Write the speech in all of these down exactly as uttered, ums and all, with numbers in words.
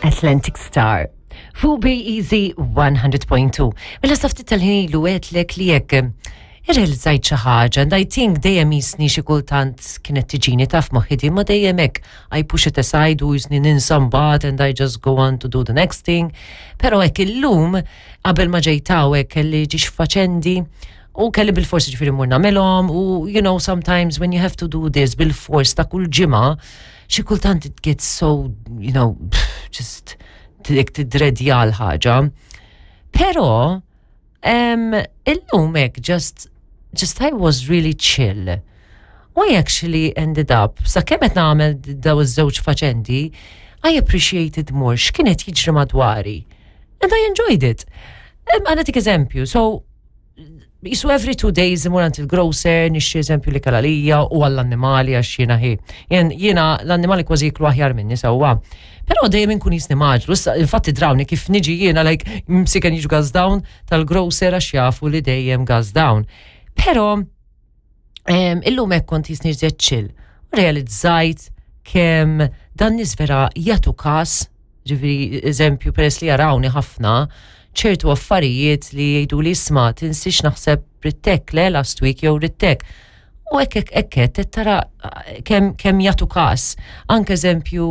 Atlantic Star. Fu B E Z one hundred point two. Mela safti tal-ħin ilu għetlek li jekk irrealizzajt xi ħaġa, and I think dejjem jisni xi kultant kienet tiġini taf moħħi ma dejjem hekk I push it aside u jisni ninsa mbagħad and I just go on to do the next thing. Però hekk illum qabel ma ġejt hawnhekk kelli ġi x'faċendi u kelli bil-forsi ġifieri mmur nagħmilhom u you know sometimes when you have to do this bil-fors ta' kull ġimgħa xi kultant it gets so you know just dik tidredja l-ħaġa. Però um, illum hekk just just I was really chill. I actually ended up, sa kemm qed nagħmel daw iż-żewġ faċendi, I appreciated more x'kienet jiġri madwari. And I enjoyed it. Għana tik eżempju, so jisu every two days imur għand il-grocer, nixxi eżempju li kalalija u għall-annimali għax jiena ħi. Jiena l-annimali kważi jiklu aħjar minni sewwa. Però dejjem inkun jisni maġlu. Infatti drawni kif niġi jiena like msiken jiġu gas down tal-grocer għax jafu li dejjem gas down. Però um, illum hekk kont jisni ġiet chill. Realizzajt kemm dan nies vera jagħtu każ, ġifieri eżempju peress li jarawni ħafna, ċertu affarijiet li jgħidu li isma' tinsix naħseb rittek le last week jew rittek. U hekk hekk hekk qed tara kemm kemm jagħtu każ. Anke eżempju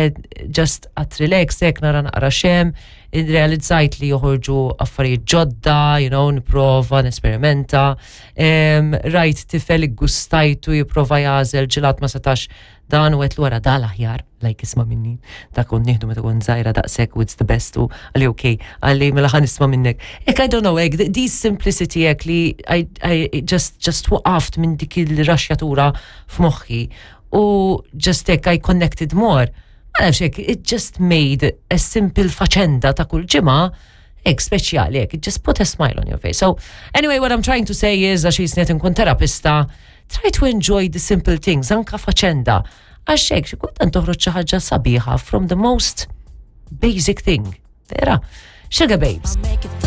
just at relax hekk nara naqra xem, irrealizzajt li joħorġu affarijiet ġodda, you know, nipprova, nesperimenta. Um, rajt tifel iggustajtu jipprova jażel ġilat ma setax dan u għetlu għara dal aħjar, like isma minni, da kon nieħdu meta kon zaħira daqsek u it's the best u għalli ok, għalli mela ħan isma minnek. Ek, I don't know, ek, these simplicity ek li I, I just, just waqaft minn dik il-raxjatura f'moħħi u just ek I connected more. Għalaf ek, it just made a simple faċenda ta' kull ġimma ek speċjali ek, it just put a smile on your face. So anyway, what I'm trying to say is, għax jisnet nkun terapista, try to enjoy the simple things, anka faċenda. Għaxek, xi kultant toħroġ xi ħaġa sabiħa from the most basic thing. Vera, Sugar Babes.